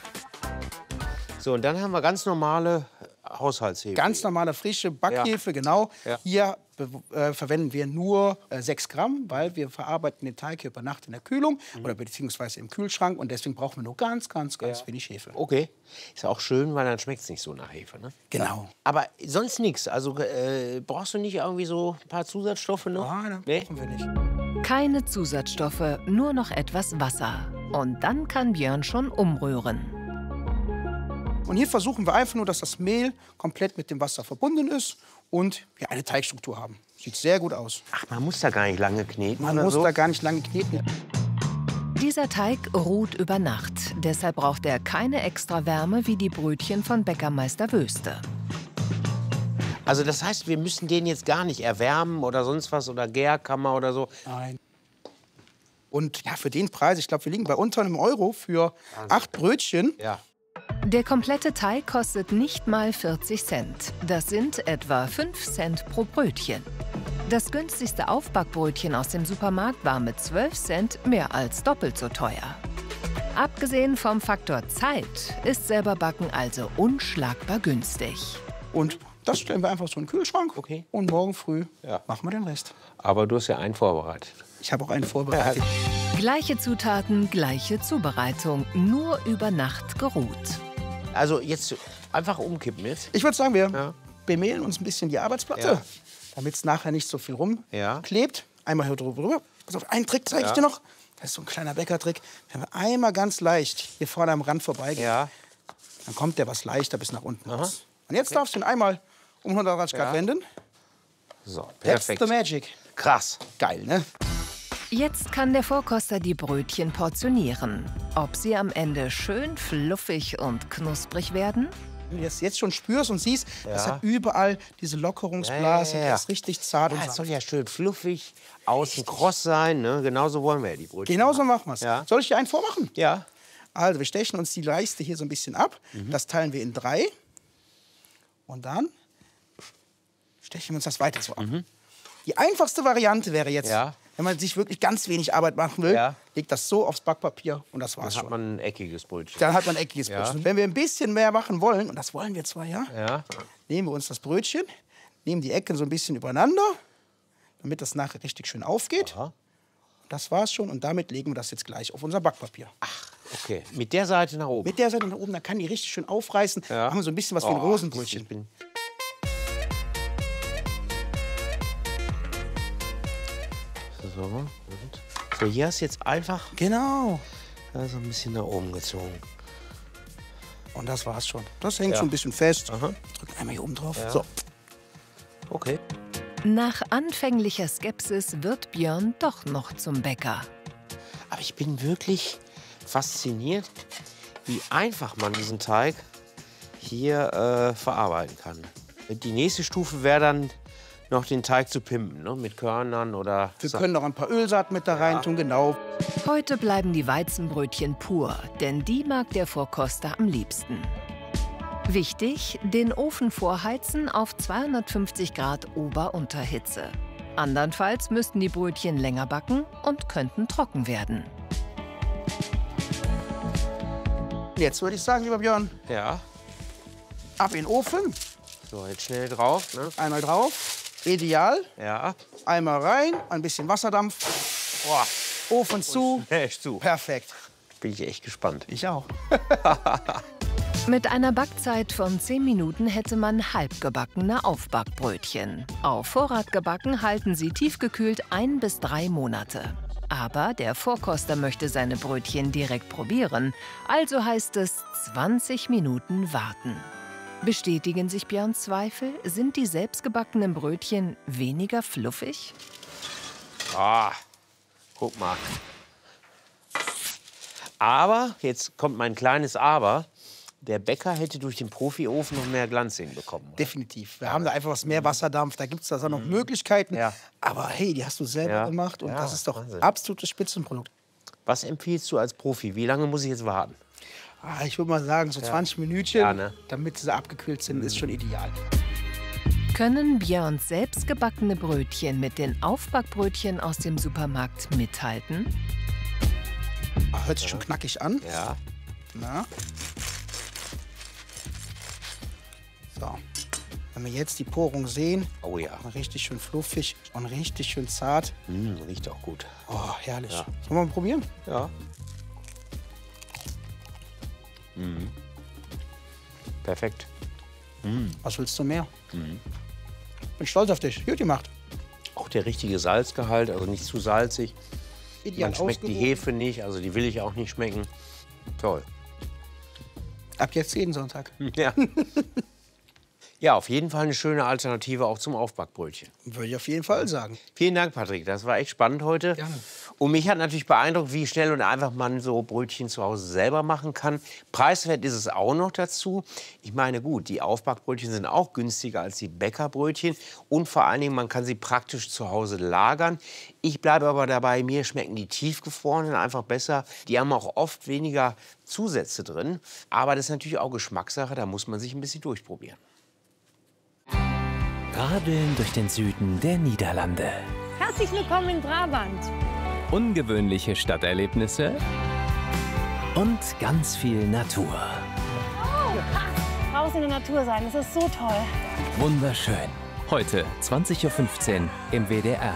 So, und dann haben wir ganz normale Haushaltshefe. Ganz normale frische Backhefe, genau. Ja. Hier verwenden wir nur 6 Gramm, weil wir verarbeiten den Teig hier über Nacht in der Kühlung oder beziehungsweise im Kühlschrank. Und deswegen brauchen wir nur ganz wenig Hefe. Okay. Ist auch schön, weil dann schmeckt es nicht so nach Hefe, ne? Genau. Aber sonst nichts. Also brauchst du nicht irgendwie so ein paar Zusatzstoffe noch? Nein, brauchen wir nicht. Keine Zusatzstoffe, nur noch etwas Wasser. Und dann kann Björn schon umrühren. Und hier versuchen wir einfach nur, dass das Mehl komplett mit dem Wasser verbunden ist und wir eine Teigstruktur haben. Sieht sehr gut aus. Ach, man muss da gar nicht lange kneten. Man muss da gar nicht lange kneten. Dieser Teig ruht über Nacht. Deshalb braucht er keine extra Wärme wie die Brötchen von Bäckermeister Wöste. Also das heißt, wir müssen den jetzt gar nicht erwärmen oder sonst was oder Gärkammer oder so? Nein. Und ja, für den Preis, ich glaube, wir liegen bei unter einem Euro für 8 Brötchen. Ja. Der komplette Teig kostet nicht mal 40 Cent. Das sind etwa 5 Cent pro Brötchen. Das günstigste Aufbackbrötchen aus dem Supermarkt war mit 12 Cent mehr als doppelt so teuer. Abgesehen vom Faktor Zeit ist selber Backen also unschlagbar günstig. Und das stellen wir einfach so in den Kühlschrank. Okay. Und morgen früh machen wir den Rest. Aber du hast ja einen vorbereitet. Ich habe auch einen vorbereitet. Gleiche Zutaten, gleiche Zubereitung, nur über Nacht geruht. Also jetzt einfach umkippen jetzt. Ich würde sagen, wir bemehlen uns ein bisschen die Arbeitsplatte, damit es nachher nicht so viel rumklebt. Einmal hier drüber. Pass auf, einen Trick zeige ich dir noch. Das ist so ein kleiner Bäckertrick. Wenn wir einmal ganz leicht hier vorne am Rand vorbeigehen, dann kommt der was leichter bis nach unten raus. Und jetzt darfst du ihn einmal um 180 Grad wenden. So, That's perfekt. the magic. Krass. Geil, ne? Jetzt kann der Vorkoster die Brötchen portionieren. Ob sie am Ende schön fluffig und knusprig werden? Wenn du das jetzt schon spürst und siehst, das hat überall diese Lockerungsblasen, das ist richtig zart und Es sanft. soll ja schön fluffig, außen kross sein. Ne? Genauso wollen wir ja die Brötchen. Genauso machen wir es. Ja. Soll ich dir einen vormachen? Ja. Also, wir stechen uns die Leiste hier so ein bisschen ab. Das teilen wir in 3. Und dann stechen wir uns das weiter so ab. Die einfachste Variante wäre jetzt, Wenn man sich wirklich ganz wenig Arbeit machen will, legt das so aufs Backpapier und das war's schon. Dann hat man ein eckiges Brötchen. Dann hat man ein eckiges Brötchen. Wenn wir ein bisschen mehr machen wollen, und das wollen wir zwar, nehmen wir uns das Brötchen, nehmen die Ecken so ein bisschen übereinander, damit das nachher richtig schön aufgeht. Aha. Das war's schon und damit legen wir das jetzt gleich auf unser Backpapier. Ach, okay. Mit der Seite nach oben? Mit der Seite nach oben, dann kann die richtig schön aufreißen. Ja. Machen wir so ein bisschen was wie ein Rosenbrötchen. So, hier ist jetzt einfach... Genau. Also ein bisschen nach oben gezogen. Und das war's schon. Das hängt schon ein bisschen fest. Aha. Drücken einmal hier oben drauf. Ja. So. Okay. Nach anfänglicher Skepsis wird Björn doch noch zum Bäcker. Aber ich bin wirklich fasziniert, wie einfach man diesen Teig hier verarbeiten kann. Die nächste Stufe wäre dann noch den Teig zu pimpen, ne? Mit Körnern oder... Wir können noch ein paar Ölsaaten mit da rein tun, genau. Heute bleiben die Weizenbrötchen pur, denn die mag der Vorkoster am liebsten. Wichtig, den Ofen vorheizen auf 250 Grad Ober-Unterhitze. Andernfalls müssten die Brötchen länger backen und könnten trocken werden. Jetzt würde ich sagen, lieber Björn, ab in den Ofen. So, jetzt schnell drauf. Ne? Einmal drauf. Ideal. Ja. Einmal rein, ein bisschen Wasserdampf. Boah. Ofen zu. Schnell zu. Perfekt. Bin ich echt gespannt. Ich auch. Mit einer Backzeit von 10 Minuten hätte man halbgebackene Aufbackbrötchen. Auf Vorrat gebacken halten sie tiefgekühlt 1 bis 3 Monate. Aber der Vorkoster möchte seine Brötchen direkt probieren, also heißt es 20 Minuten warten. Bestätigen sich Björns Zweifel? Sind die selbstgebackenen Brötchen weniger fluffig? Ah, guck mal. Aber, jetzt kommt mein kleines Aber, der Bäcker hätte durch den Profiofen noch mehr Glanz hinbekommen. Definitiv. Wir haben da einfach was mehr Wasserdampf, da gibt es da noch Möglichkeiten. Ja. Aber hey, die hast du selber gemacht und das ist doch absolutes Spitzenprodukt. Was empfiehlst du als Profi? Wie lange muss ich jetzt warten? Ich würde mal sagen, so 20 Minütchen, damit sie abgekühlt sind, ist schon ideal. Können Björns selbstgebackene Brötchen mit den Aufbackbrötchen aus dem Supermarkt mithalten? Hört sich schon knackig an. Ja. Na? So. Wenn wir jetzt die Porung sehen, richtig schön fluffig und richtig schön zart. Riecht auch gut. Oh, herrlich. Ja. Sollen wir mal probieren? Ja. Perfekt. Was willst du mehr? Bin stolz auf dich. Gut gemacht. Auch der richtige Salzgehalt, also nicht zu salzig. Ideal. Man schmeckt die Hefe nicht, also die will ich auch nicht schmecken. Toll. Ab jetzt jeden Sonntag. Ja. Ja, auf jeden Fall eine schöne Alternative auch zum Aufbackbrötchen. Würde ich auf jeden Fall sagen. Vielen Dank, Patrick. Das war echt spannend heute. Gerne. Und mich hat natürlich beeindruckt, wie schnell und einfach man so Brötchen zu Hause selber machen kann. Preiswert ist es auch noch dazu. Ich meine, gut, die Aufbackbrötchen sind auch günstiger als die Bäckerbrötchen. Und vor allen Dingen, man kann sie praktisch zu Hause lagern. Ich bleibe aber dabei, mir schmecken die tiefgefrorenen einfach besser. Die haben auch oft weniger Zusätze drin. Aber das ist natürlich auch Geschmackssache, da muss man sich ein bisschen durchprobieren. Radeln durch den Süden der Niederlande. Herzlich willkommen in Brabant. Ungewöhnliche Stadterlebnisse und ganz viel Natur. Draußen in der Natur sein, das ist so toll. Wunderschön. Heute 20:15 Uhr im WDR.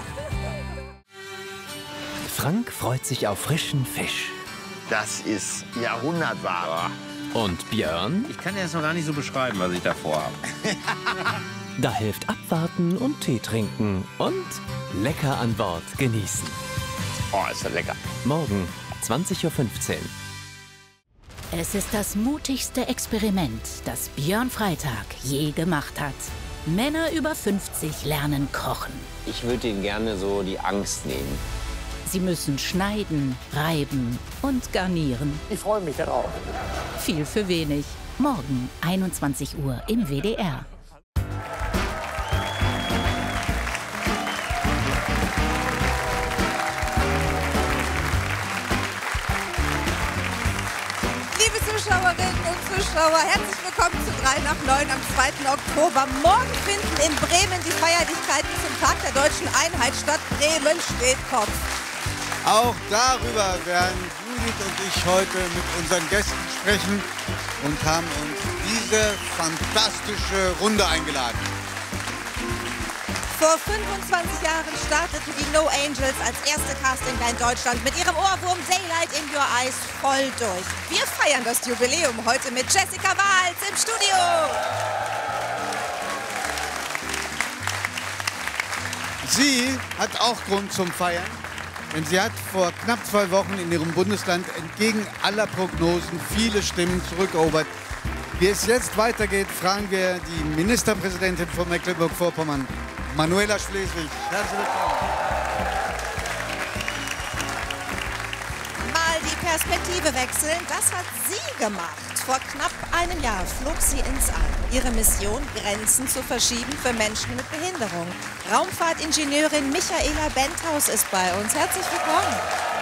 Frank freut sich auf frischen Fisch. Das ist Jahrhundertware. Und Björn? Ich kann dir das noch gar nicht so beschreiben, was ich davor habe. Da hilft abwarten und Tee trinken und lecker an Bord genießen. Oh, ist ja lecker. Morgen 20:15 Uhr. Es ist das mutigste Experiment, das Björn Freitag je gemacht hat. Männer über 50 lernen kochen. Ich würde Ihnen gerne so die Angst nehmen. Sie müssen schneiden, reiben und garnieren. Ich freue mich darauf. Viel für wenig. Morgen 21 Uhr im WDR. Zuschauerinnen und Zuschauer, herzlich willkommen zu 3 nach 9 am 2. Oktober. Morgen finden in Bremen die Feierlichkeiten zum Tag der deutschen Einheit statt Bremen steht Kopf. Auch darüber werden Judith und ich heute mit unseren Gästen sprechen und haben uns diese fantastische Runde eingeladen. Vor 25 Jahren starteten die No Angels als erste Castingband Deutschland mit ihrem Ohrwurm Daylight in Your Eyes voll durch. Wir feiern das Jubiläum heute mit Jessica Wahls im Studio. Sie hat auch Grund zum Feiern, denn sie hat vor knapp 2 Wochen in ihrem Bundesland entgegen aller Prognosen viele Stimmen zurückerobert. Wie es jetzt weitergeht, fragen wir die Ministerpräsidentin von Mecklenburg-Vorpommern, Manuela Schwesig. Herzlich willkommen. Mal die Perspektive wechseln, das hat sie gemacht. Vor knapp einem Jahr flog sie ins All. Ihre Mission, Grenzen zu verschieben für Menschen mit Behinderung. Raumfahrtingenieurin Michaela Benthaus ist bei uns. Herzlich willkommen.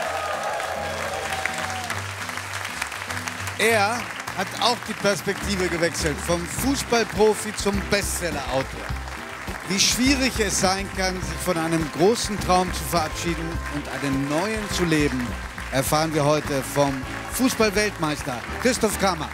Er hat auch die Perspektive gewechselt, vom Fußballprofi zum Bestsellerautor. Wie schwierig es sein kann, sich von einem großen Traum zu verabschieden und einen neuen zu leben, erfahren wir heute vom Fußballweltmeister Christoph Kramer.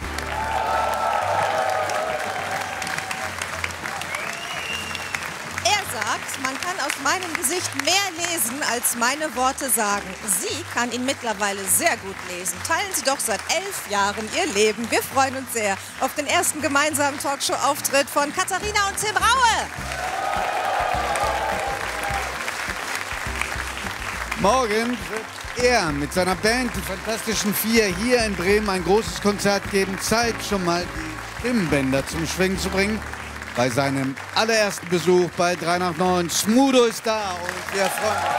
Er sagt, man kann aus meinem Gesicht mehr lesen, als meine Worte sagen. Sie kann ihn mittlerweile sehr gut lesen. Teilen Sie doch seit 11 Jahren Ihr Leben. Wir freuen uns sehr auf den ersten gemeinsamen Talkshow-Auftritt von Katharina und Tim Raue. Morgen wird er mit seiner Band, die Fantastischen Vier, hier in Bremen ein großes Konzert geben. Zeit, schon mal die Stimmbänder zum Schwingen zu bringen. Bei seinem allerersten Besuch bei 3 nach 9. Smudo ist da und wir freuen uns.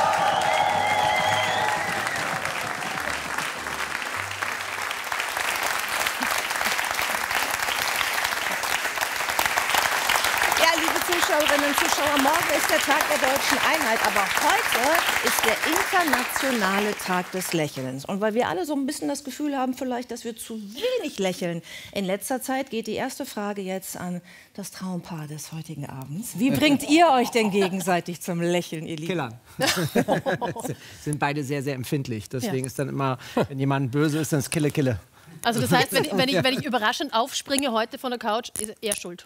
Zuschauerinnen und Zuschauer, morgen ist der Tag der deutschen Einheit, aber heute ist der internationale Tag des Lächelns. Und weil wir alle so ein bisschen das Gefühl haben, vielleicht, dass wir zu wenig lächeln in letzter Zeit, geht die erste Frage jetzt an das Traumpaar des heutigen Abends. Wie bringt ihr euch denn gegenseitig zum Lächeln, ihr Lieben? Killern. Sind beide sehr, sehr empfindlich. Deswegen ist dann immer, wenn jemand böse ist, dann ist Kille, Kille. Also das heißt, wenn ich überraschend aufspringe heute von der Couch, ist er schuld.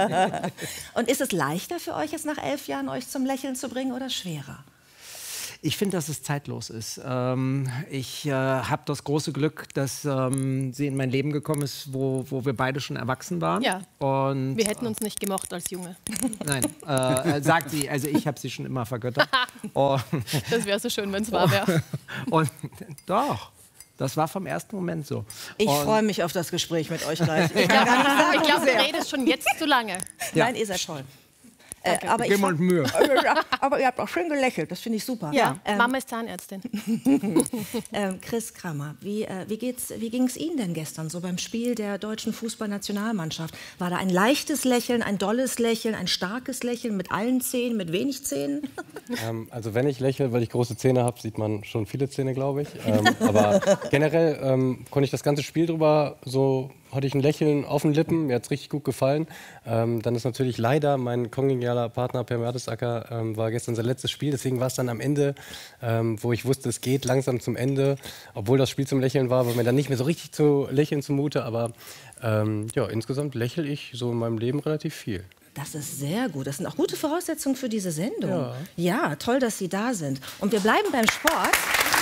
Und ist es leichter für euch jetzt nach 11 Jahren, euch zum Lächeln zu bringen oder schwerer? Ich finde, dass es zeitlos ist. Ich habe das große Glück, dass sie in mein Leben gekommen ist, wo wir beide schon erwachsen waren. Ja. Und, wir hätten uns nicht gemocht als Junge. Nein, sagt sie. Also ich habe sie schon immer vergöttert. Das wäre so schön, wenn es wahr wäre. Und doch. Das war vom ersten Moment so. Ich freue mich auf das Gespräch mit euch gleich. Ich glaube, du redest schon jetzt zu lange. Ja. Nein, ihr seid toll. Aber geben uns Mühe. Aber ihr habt auch schön gelächelt, das finde ich super. Ja, Mama ist Zahnärztin. Chris Kramer, wie ging es Ihnen denn gestern so beim Spiel der deutschen Fußballnationalmannschaft? War da ein leichtes Lächeln, ein dolles Lächeln, ein starkes Lächeln mit allen Zähnen, mit wenig Zähnen? Also wenn ich lächle, weil ich große Zähne habe, sieht man schon viele Zähne, glaube ich. Aber generell konnte ich das ganze Spiel drüber so... hatte ich ein Lächeln auf den Lippen, mir hat es richtig gut gefallen. Dann ist natürlich leider mein kongenialer Partner Per Mertesacker war gestern sein letztes Spiel, deswegen war es dann am Ende, wo ich wusste, es geht langsam zum Ende, obwohl das Spiel zum Lächeln war mir dann nicht mehr so richtig zu lächeln zumute, aber ja, insgesamt lächle ich so in meinem Leben relativ viel. Das ist sehr gut. Das sind auch gute Voraussetzungen für diese Sendung. Ja, toll, dass Sie da sind. Und wir bleiben beim Sport.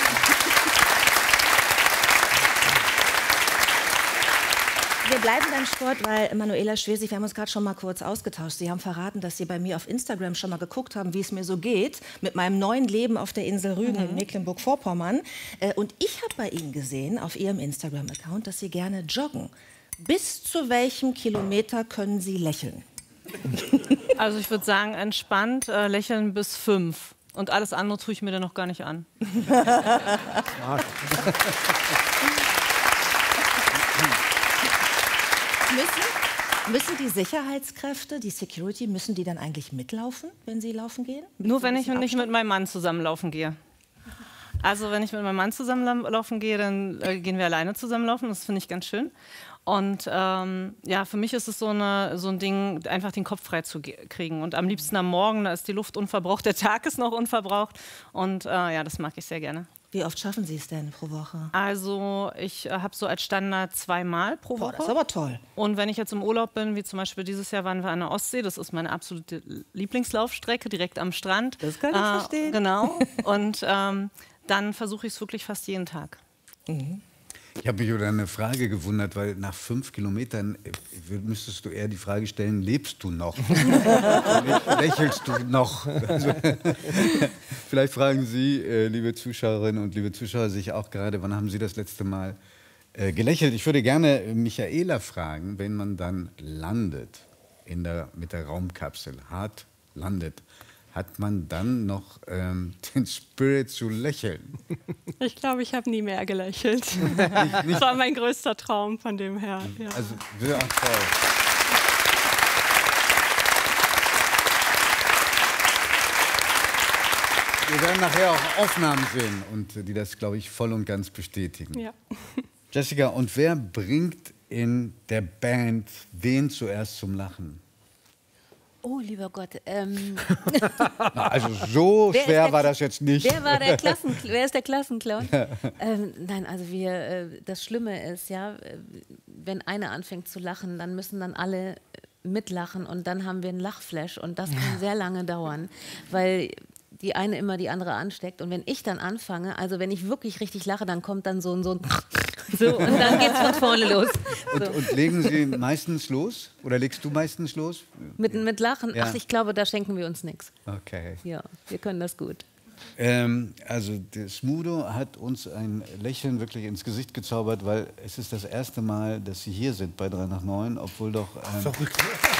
Wir bleiben beim Sport, weil Manuela Schwesig, wir haben uns gerade schon mal kurz ausgetauscht. Sie haben verraten, dass Sie bei mir auf Instagram schon mal geguckt haben, wie es mir so geht mit meinem neuen Leben auf der Insel Rügen in Mecklenburg-Vorpommern. Und ich habe bei Ihnen gesehen, auf Ihrem Instagram-Account, dass Sie gerne joggen. Bis zu welchem Kilometer können Sie lächeln? Also ich würde sagen, entspannt lächeln bis 5. Und alles andere tue ich mir dann noch gar nicht an. Müssen die Sicherheitskräfte, die Security, müssen die dann eigentlich mitlaufen, wenn sie laufen gehen? Nur wenn ich nicht mit meinem Mann zusammenlaufen gehe. Also wenn ich mit meinem Mann zusammenlaufen gehe, dann gehen wir alleine zusammenlaufen. Das finde ich ganz schön. Und ja, für mich ist es so ein Ding, einfach den Kopf frei zu kriegen. Und am liebsten am Morgen, da ist die Luft unverbraucht, der Tag ist noch unverbraucht. Und ja, das mag ich sehr gerne. Wie oft schaffen Sie es denn pro Woche? Also ich habe so als Standard 2-mal pro Woche. Das ist aber toll. Und wenn ich jetzt im Urlaub bin, wie zum Beispiel dieses Jahr waren wir an der Ostsee, das ist meine absolute Lieblingslaufstrecke, direkt am Strand. Das kann ich verstehen. Genau. Und dann versuche ich es wirklich fast jeden Tag. Mhm. Ich habe mich über eine Frage gewundert, weil nach 5 Kilometern müsstest du eher die Frage stellen, lebst du noch? Lächelst du noch? Also, vielleicht fragen Sie, liebe Zuschauerinnen und liebe Zuschauer, sich auch gerade, wann haben Sie das letzte Mal gelächelt? Ich würde gerne Michaela fragen, wenn man dann landet mit der Raumkapsel, hart landet, hat man dann noch den Spirit zu lächeln? Ich glaube, ich habe nie mehr gelächelt. Das war mein größter Traum von dem her. Ja. Also, sehr toll. Wir werden nachher auch Aufnahmen sehen, und die das, glaube ich, voll und ganz bestätigen. Ja. Jessica, und wer bringt in der Band wen zuerst zum Lachen? Oh, lieber Gott. Na, also so schwer war das jetzt nicht. Wer ist der Klassenclown? Nein, also das Schlimme ist, ja, wenn einer anfängt zu lachen, dann müssen dann alle mitlachen und dann haben wir einen Lachflash und das kann sehr lange dauern, weil die eine immer die andere ansteckt. Und wenn ich dann anfange, also wenn ich wirklich richtig lache, dann kommt dann so ein so, und dann geht's von vorne los. So. Und legen Sie meistens los? Oder legst du meistens los? Mit Lachen? Ja. Ach, ich glaube, da schenken wir uns nichts. Okay. Ja, wir können das gut. Also der Smudo hat uns ein Lächeln wirklich ins Gesicht gezaubert, weil es ist das erste Mal, dass Sie hier sind bei 3 nach 9, obwohl doch... Verrückt.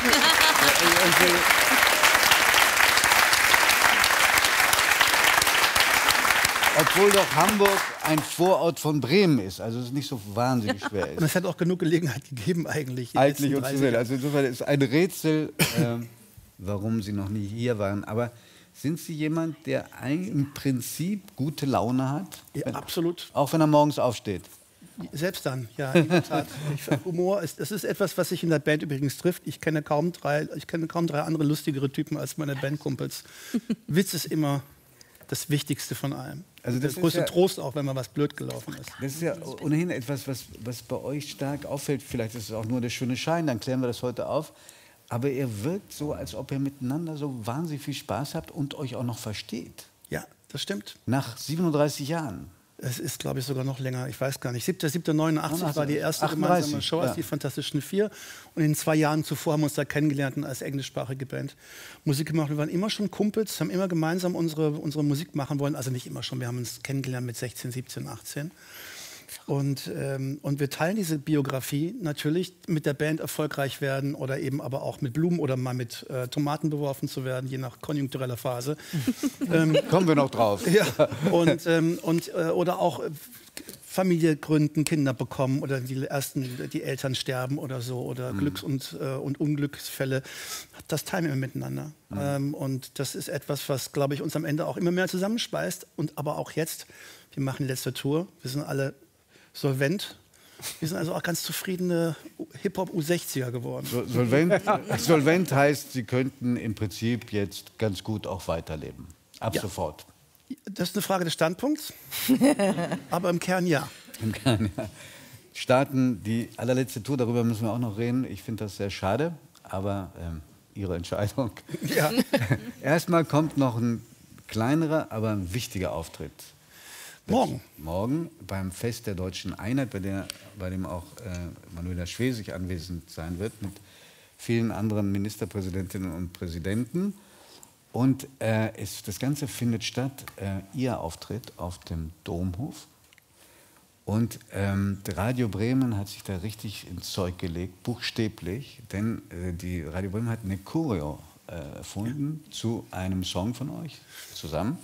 Obwohl doch Hamburg ein Vorort von Bremen ist, also es ist nicht so wahnsinnig schwer ist. Und es hat auch genug Gelegenheit gegeben eigentlich. Eigentlich und zu sehen. Also insofern ist ein Rätsel, warum Sie noch nie hier waren. Aber sind Sie jemand, der im Prinzip gute Laune hat? Ja, absolut. Auch wenn er morgens aufsteht? Selbst dann, ja, in der Tat. Humor ist etwas, was sich in der Band übrigens trifft. Ich kenne kaum drei andere lustigere Typen als meine Bandkumpels. Witz ist immer das Wichtigste von allem. Also das der größte Trost auch, wenn mal was blöd gelaufen ist. Das ist ja ohnehin etwas, was bei euch stark auffällt. Vielleicht ist es auch nur der schöne Schein, dann klären wir das heute auf. Aber ihr wirkt so, als ob ihr miteinander so wahnsinnig viel Spaß habt und euch auch noch versteht. Ja, das stimmt. Nach 37 Jahren. Es ist, glaube ich, sogar noch länger. Ich weiß gar nicht. 7.7.89 war die erste 38, gemeinsame Show als die Fantastischen Vier. Und in 2 Jahren zuvor haben wir uns da kennengelernt und als englischsprachige Band Musik gemacht. Wir waren immer schon Kumpels, haben immer gemeinsam unsere Musik machen wollen. Also nicht immer schon, wir haben uns kennengelernt mit 16, 17, 18. Und wir teilen diese Biografie natürlich mit der Band erfolgreich werden oder eben aber auch mit Blumen oder mal mit Tomaten beworfen zu werden, je nach konjunktureller Phase. Kommen wir noch drauf. Ja, oder auch Familie gründen, Kinder bekommen oder die Eltern sterben oder so oder Glücks- und Unglücksfälle. Das teilen wir miteinander. Und das ist etwas, was, glaube ich, uns am Ende auch immer mehr zusammenspeist. Und aber auch jetzt, wir machen die letzte Tour, wir sind alle solvent. Wir sind also auch ganz zufriedene Hip-Hop-U60er geworden. Solvent heißt, Sie könnten im Prinzip jetzt ganz gut auch weiterleben. Ab sofort. Das ist eine Frage des Standpunkts, aber im Kern ja. Im Kern ja. Starten die allerletzte Tour, darüber müssen wir auch noch reden. Ich finde das sehr schade, aber Ihre Entscheidung. Ja. Erstmal kommt noch ein kleinerer, aber ein wichtiger Auftritt. Morgen beim Fest der Deutschen Einheit, bei dem auch Manuela Schwesig anwesend sein wird, mit vielen anderen Ministerpräsidentinnen und Präsidenten. Und das Ganze findet statt, Ihr Auftritt auf dem Domhof. Und Radio Bremen hat sich da richtig ins Zeug gelegt, buchstäblich, denn die Radio Bremen hat eine Choreo erfunden zu einem Song von euch zusammen.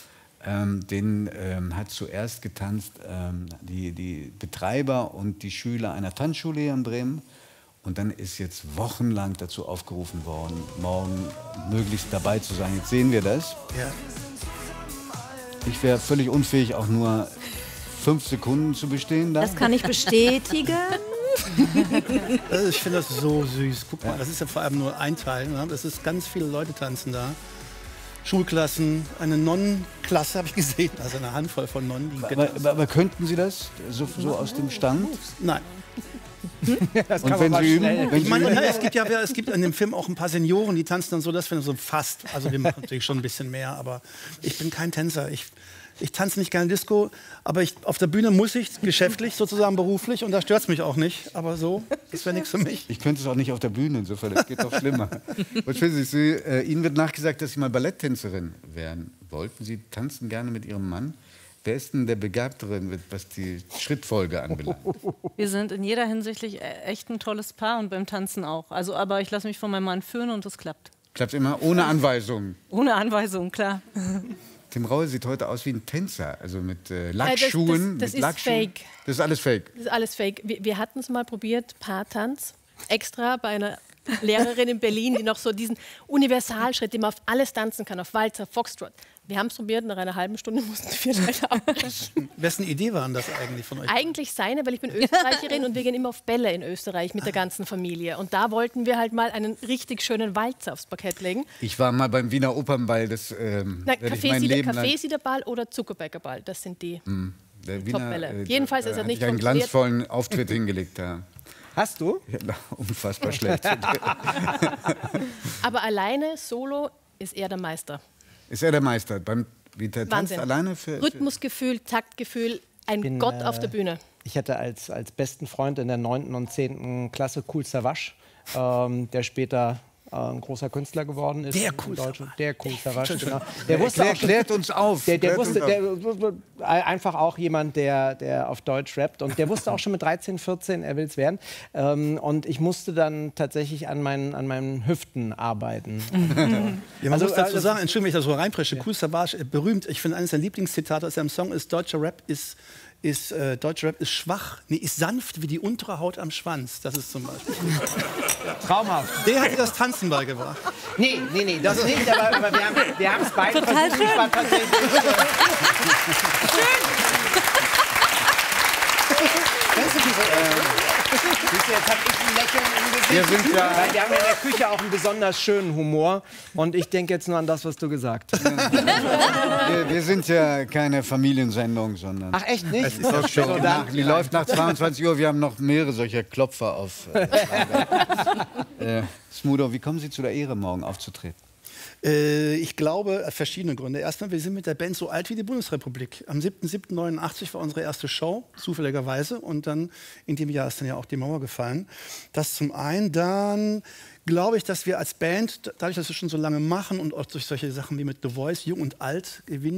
Den hat zuerst getanzt die Betreiber und die Schüler einer Tanzschule hier in Bremen. Und dann ist jetzt wochenlang dazu aufgerufen worden, morgen möglichst dabei zu sein. Jetzt sehen wir das. Ja. Ich wäre völlig unfähig, auch nur 5 Sekunden zu bestehen. Das kann ich bestätigen. Also ich finde das so süß. Guck mal, das ist ja vor allem nur ein Teil. Ne? Das ist ganz viele Leute tanzen da. Schulklassen, eine Nonnenklasse habe ich gesehen, also eine Handvoll von Nonnen. Die Aber könnten Sie das so aus dem Stand? Nein. Das und wenn Sie üben? Ich meine, es gibt in dem Film auch ein paar Senioren, die tanzen dann so, dass wir so fast, also wir machen natürlich schon ein bisschen mehr, aber ich bin kein Tänzer. Ich tanze nicht gerne Disco, aber auf der Bühne muss ich geschäftlich, sozusagen beruflich, und da stört es mich auch nicht. Aber so, das wäre nichts für mich. Ich könnte es auch nicht auf der Bühne, insofern, das geht doch schlimmer. Und Ihnen wird nachgesagt, dass Sie mal Balletttänzerin wären. Wollten Sie tanzen gerne mit Ihrem Mann? Wer ist denn der Begabtere, was die Schrittfolge anbelangt? Wir sind in jeder Hinsicht echt ein tolles Paar und beim Tanzen auch. Also, aber ich lasse mich von meinem Mann führen und es klappt. Klappt immer ohne Anweisung? Ohne Anweisung, klar. Tim Raue sieht heute aus wie ein Tänzer, also mit Lackschuhen. Das ist fake. Das ist alles fake? Das ist alles fake. Wir hatten es mal probiert, Paartanz, extra bei einer Lehrerin in Berlin, die noch so diesen Universalschritt, den man auf alles tanzen kann, auf Walzer, Foxtrot. Wir haben es probiert, nach einer halben Stunde mussten wir leider abbrechen. Wessen Idee waren das eigentlich von euch? Eigentlich seine, weil ich bin Österreicherin und wir gehen immer auf Bälle in Österreich mit der ganzen Familie. Und da wollten wir halt mal einen richtig schönen Walzer aufs Parkett legen. Ich war mal beim Wiener Opernball. Kaffeesiederball oder Zuckerbäckerball, das sind die Top-Bälle. Jedenfalls ist er nicht einen glanzvollen Auftritt hingelegt. Da. Hast du? Ja, unfassbar schlecht. Aber alleine, solo, ist er der Meister. Ist er der Meister? Der tanzt alleine für Rhythmusgefühl, Taktgefühl, ein Gott auf der Bühne. Ich hatte als besten Freund in der 9. und 10. Klasse Kool Savas, der später ein großer Künstler geworden ist. Der Kool Savas, genau. Der wusste klärt uns auf. Der wusste einfach auch jemand, der auf Deutsch rappt. Und der wusste auch schon mit 13, 14, er will es werden. Und ich musste dann tatsächlich an meinen Hüften arbeiten. Ja, man muss dazu sagen, Entschuldigung, wenn ich da so reinpresche, Kool Savas, berühmt, ich finde, eines der Lieblingszitate aus seinem Song ist, deutscher Rap ist schwach, ist sanft wie die untere Haut am Schwanz. Das ist zum Beispiel. Traumhaft. Der hat dir das Tanzen beigebracht. Nee, das nicht, aber wir haben es beide total versucht. schön. Kennst du diese... Jetzt habe ich ein Lächeln im Gesicht, weil wir haben in der Küche auch einen besonders schönen Humor. Und ich denke jetzt nur an das, was du gesagt hast. Wir sind ja keine Familiensendung, sondern... Ach, echt nicht? Die läuft nach 22 Uhr. Wir haben noch mehrere solcher Klopfer auf. Smudo, wie kommen Sie zu der Ehre, morgen aufzutreten? Ich glaube, verschiedene Gründe. Erstmal, wir sind mit der Band so alt wie die Bundesrepublik. Am 7.7.89 war unsere erste Show, zufälligerweise. Und dann in dem Jahr ist dann ja auch die Mauer gefallen. Das zum einen. Dann glaube ich, dass wir als Band, dadurch, dass wir schon so lange machen und auch durch solche Sachen wie mit The Voice, jung und alt, gewinnen